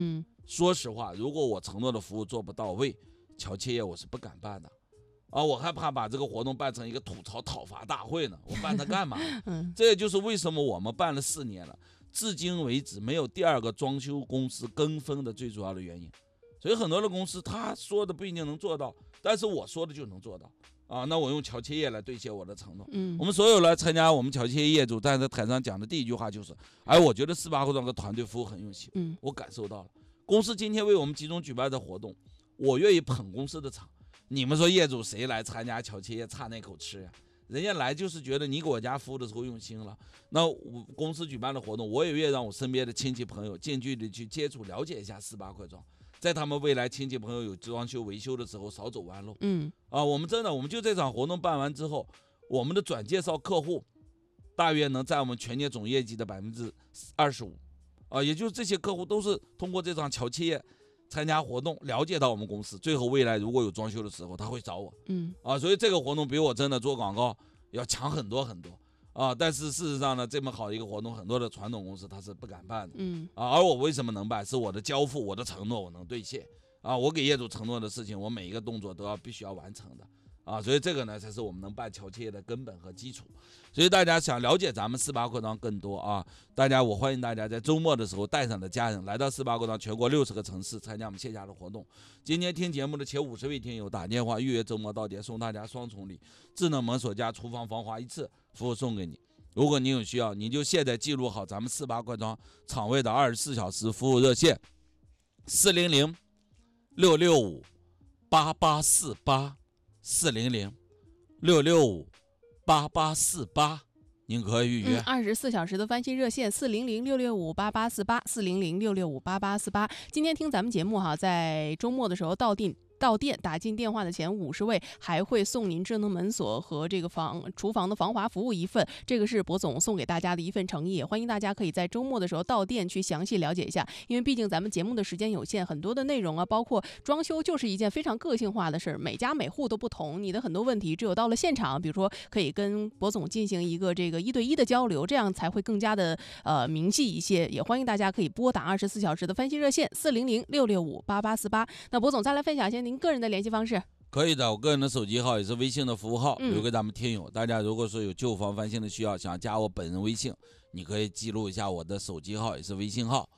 说实话，如果我承诺的服务做不到位，乔企业我是不敢办的。我还怕把这个活动办成一个吐槽讨伐大会呢，我办它干嘛？这也就是为什么我们办了4年了，至今为止没有第2个装修公司跟风的最主要的原因。所以很多的公司他说的不一定能做到，但是我说的就能做到那我用乔企业来兑现我的承诺。我们所有来参加我们乔企业业主站在台上讲的第一句话就是，我觉得4·8会这个团队服务很用心，我感受到了。公司今天为我们集中举办的活动，我愿意捧公司的场。你们说业主谁来参加乔企业差那口吃呀？人家来就是觉得你给我家服务的时候用心了。那我公司举办的活动，我也愿意让我身边的亲戚朋友近距离去接触了解一下4·8快装，在他们未来亲戚朋友有装修维修的时候少走弯路。我们就这场活动办完之后，我们的转介绍客户大约能占我们全年总业绩的25%。也就是这些客户都是通过这场乔企业参加活动了解到我们公司，最后未来如果有装修的时候他会找我。所以这个活动比我真的做广告要强很多很多但是事实上呢，这么好的一个活动，很多的传统公司他是不敢办的。而我为什么能办？是我的交付，我的承诺我能兑现我给业主承诺的事情，我每一个动作都必须要完成的所以这个呢才是我们能办乔企业的根本和基础。所以大家想了解咱们4·8快装更多我欢迎大家在周末的时候带上的家人来到4·8快装全国60个城市参加我们线下的活动。今天听节目的前50位听友打电话预约周末到点，送大家双重礼，智能门锁加厨房防滑1次服务送给你。如果你有需要，你就现在记录好咱们4·8快装场位的24小时服务热线400-665-8848，400-665-8848，您可以预约。 24小时的翻新热线400-665-8848，400-665-8848。今天听咱们节目在周末的时候到店打进电话的前50位还会送您智能门锁和这个厨房的防滑服务1份，这个是博总送给大家的一份诚意，欢迎大家可以在周末的时候到店去详细了解一下。因为毕竟咱们节目的时间有限，很多的内容包括装修就是一件非常个性化的事，每家每户都不同，你的很多问题只有到了现场，比如说可以跟博总进行一个这个1对1的交流，这样才会更加的明细一些。也欢迎大家可以拨打24小时的翻新热线400-665-8848。那博总再来分享一些您个人的联系方式。 可以的，我个人的手机号也是微信的服务号，留给咱们听友。大家如果说有旧房翻新的需要，想加我本人微信，你可以记录一下我的手机号，也是微信号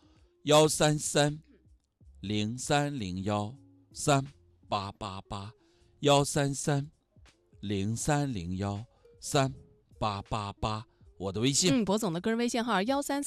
133-0301-3888，133-0301-3888，我的微信。 博总的个人微信号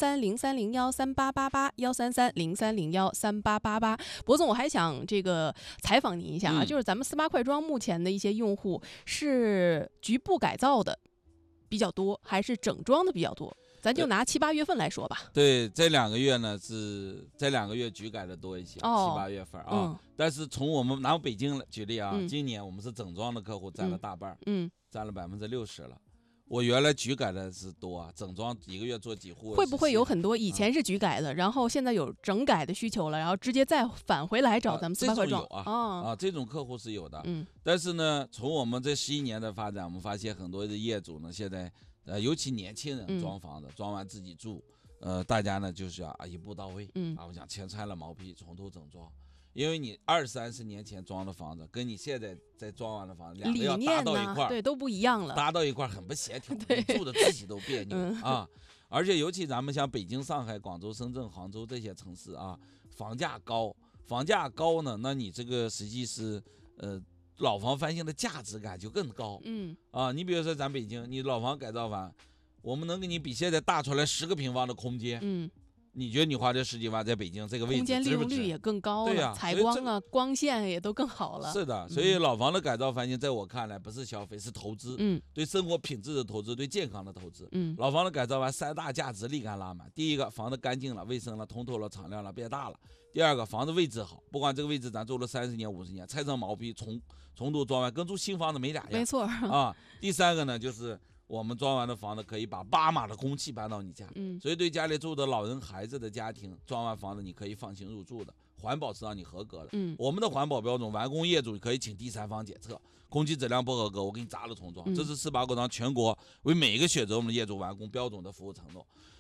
133-0301-3888，133-0301-3888。博总，我还想这个采访您一下就是咱们4·8快装目前的一些用户是局部改造的比较多，还是整装的比较多？咱就拿7、8月份来说吧。 对，这2个月呢是这2个月局改的多一些，7、8月份但是从我们拿北京举例今年我们是整装的客户占了大半，占了60%了。我原来局改的是多整装1个月做几户。 会不会有很多以前是局改的，然后现在有整改的需求了，然后直接再返回来找咱们4·8快装？ 这种客户是有的。但是呢，从我们这11年的发展，我们发现很多的业主呢，现在尤其年轻人装房子，装完自己住，大家呢就是要一步到位。我想全拆了毛坯，从头整装。因为你20-30年前装的房子，跟你现在在装完的房子，两个要搭到一块对，都不一样了， 搭到一块很不协调，你住的自己都别扭而且尤其咱们像北京、上海、广州、深圳、杭州这些城市房价高呢，那你这个实际是老房翻新的价值感就更高。你比如说咱北京，你老房改造完，我们能给你比现在大出来10个平方的空间。你觉得你花这10几万在北京这个位置， 空间利用率也更高了，对采光光线也都更好了。 是的，所以老房的改造翻新，在我看来不是消费，是投资。对生活品质的投资，对健康的投资。老房的改造完3大价值立竿拉满。第一个，房子干净了、卫生了、通透了、敞亮了、变大了。第二个，房子位置好，不管这个位置咱住了30年、50年，拆成毛坯重度装完，跟住新房子没俩样。 没错第三个呢，就是我们装完的房子可以把8码的空气搬到你家，所以对家里住的老人孩子的家庭，装完房子你可以放心入住的，环保是让你合格的。我们的环保标准，完工业主可以请第三方检测，空气质量不合格我给你砸了重装。这是4·8快装全国为每一个选择我们的业主完工标准的服务承诺。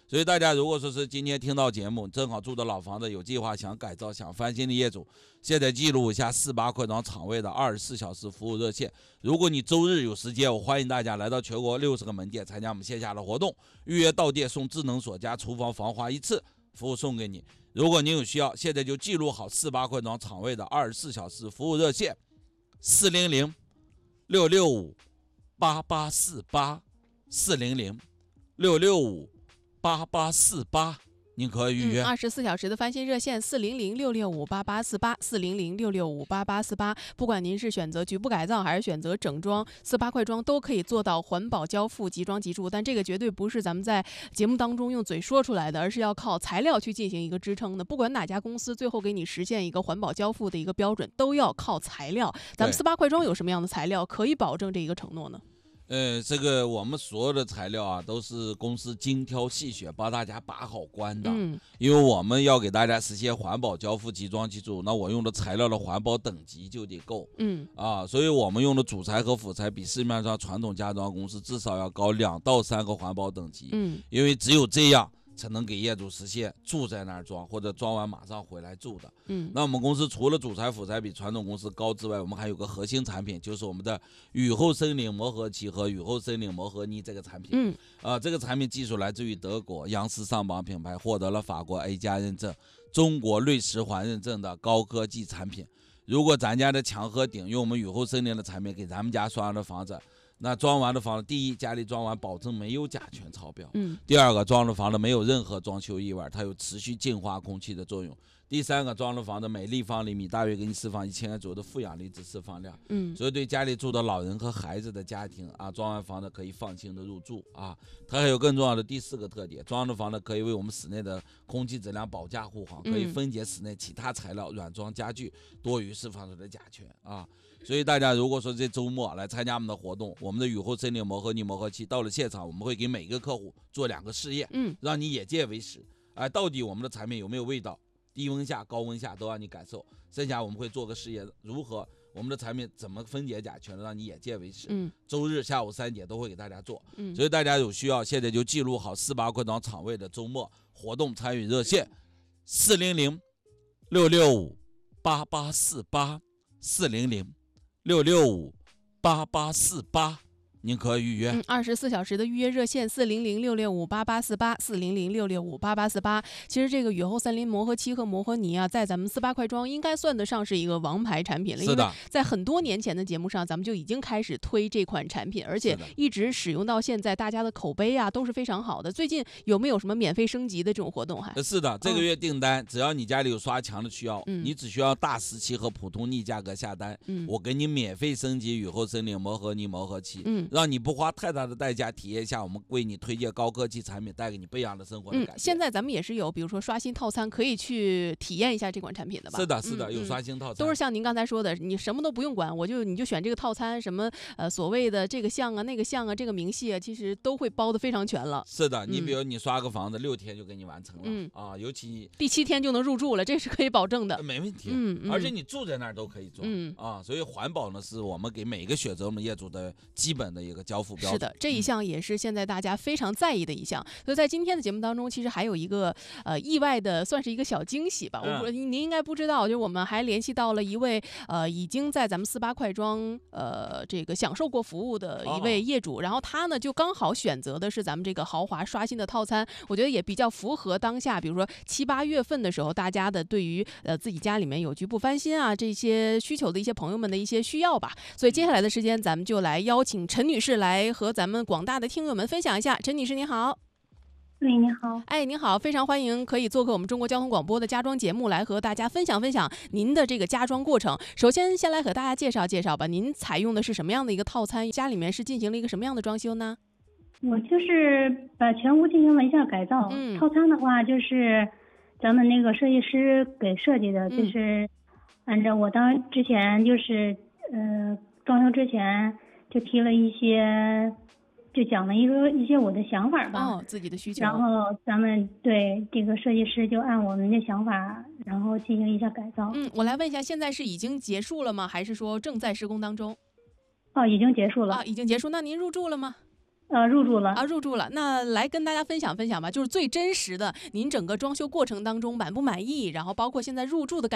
所以大家如果说是今天听到节目，正好住的老房子有计划想改造、想翻新的业主，现在记录一下48块庄厂卫的24小时服务热线。如果你周日有时间，我欢迎大家来到全国60个门店参加我们线下的活动，预约到店送智能锁加厨房防滑1次，服务送给你。如果您有需要，现在就记录好48块庄厂卫的24小时服务热线400-665-8848，400-665-8848，您可以预约。 24小时的翻新热线400-665-8848，400-665-8848。不管您是选择局部改造还是选择整装，48块庄都可以做到环保交付、即装即住。但这个绝对不是咱们在节目当中用嘴说出来的，而是要靠材料去进行一个支撑的。不管哪家公司最后给你实现一个环保交付的一个标准，都要靠材料。咱们48块庄有什么样的材料可以保证这一个承诺呢？ 这个我们所有的材料啊，都是公司精挑细选，帮大家把好关的。因为我们要给大家实现环保交付、即装即住，那我用的材料的环保等级就得够。所以我们用的主材和辅材比市面上传统家装公司至少要高2到3个环保等级。因为只有这样才能给业主实现住在那儿装，或者装完马上回来住的。那我们公司除了主材辅材比传统公司高之外，我们还有个核心产品，就是我们的雨后森林磨合漆和雨后森林磨合泥这个产品。这个产品技术来自于德国，洋狮上榜品牌，获得了法国 A+ 认证、中国瑞石环认证的高科技产品。如果咱家的墙和顶用我们雨后森林的产品给咱们家刷的房子，那装完的房子，第一，家里装完保证没有甲醛超标。第二个，装的房子没有任何装修异味，它有持续净化空气的作用。第三个，装的房子每立方厘米大约给你释放1000个左右的负氧离子释放量。所以对家里住的老人和孩子的家庭啊，装完房子可以放心的入住啊。它还有更重要的第4个特点，装的房子可以为我们室内的空气质量保驾护航，可以分解室内其他材料、软装家具多余释放出的甲醛啊。所以大家如果说这周末来参加我们的活动，我们的雨后森林磨合泥磨合漆到了现场，我们会给每个客户做2个试验，让你眼见为实。到底我们的产品有没有味道，低温下、高温下都让你感受。剩下我们会做个试验，如何我们的产品怎么分解甲醛，让你眼见为实。周日下午3点都会给大家做。所以大家有需要，现在就记录好48块庄厂卫的周末活动参与热线400-665-8848，400-665-8848，您可以预约。 24小时的预约热线400-665-8848，400-665-8848。其实这个雨后森林磨合漆和磨合泥啊，在咱们48块庄应该算得上是一个王牌产品了。 是的， 因为在很多年前的节目上，咱们就已经开始推这款产品，而且一直使用到现在，大家的口碑啊都是非常好的。最近有没有什么免费升级的这种活动？ 是的，这个月订单，只要你家里有刷墙的需要，你只需要大17期和普通逆价格下单，我给你免费升级雨后森林磨合泥磨合漆，让你不花太大的代价体验一下我们为你推荐高科技产品带给你不一样的生活的感觉。 现在咱们也是有比如说刷新套餐可以去体验一下这款产品的吧？ 是的，是的，有刷新套餐， 都是像您刚才说的，你什么都不用管，你就选这个套餐，什么所谓的这个项啊那个项啊这个明细啊，其实都会包得非常全了。 是的，你比如你刷个房子6天就给你完成了，尤其第7天就能入住了，这是可以保证的， 没问题。而且你住在那儿都可以装，所以环保呢是我们给每一个选择我们业主的基本的一个交付标准。 是的，这一项也是现在大家非常在意的一项。所以在今天的节目当中，其实还有一个意外的，算是一个小惊喜吧。您应该不知道，就我们还联系到了一位已经在咱们48块庄这个享受过服务的一位业主，然后他呢就刚好选择的是咱们这个豪华刷新的套餐，我觉得也比较符合当下，比如说7、8月份的时候，大家的对于自己家里面有局部翻新啊这些需求的一些朋友们的一些需要吧。所以接下来的时间，咱们就来邀请陈女士来和咱们广大的听友们分享一下。陈女士您好。 你好。 您好，非常欢迎可以做客我们中国交通广播的家装节目，来和大家分享分享您的这个家装过程。首先先来和大家介绍介绍吧，您采用的是什么样的一个套餐？家里面是进行了一个什么样的装修呢？ 我就是把全屋进行了一下改造。套餐的话就是咱们那个设计师给设计的，就是按照我之前就是装修之前就提了一些，就讲了一些我的想法吧， 自己的需求。 然后咱们对这个设计师就按我们的想法，然后进行一下改造。 我来问一下，现在是已经结束了吗？还是说正在施工当中？ 已经结束了。 已经结束。那您入住了吗？ 入住了入住了。那来跟大家分享分享吧，就是最真实的，您整个装修过程当中满不满意？然后包括现在入住的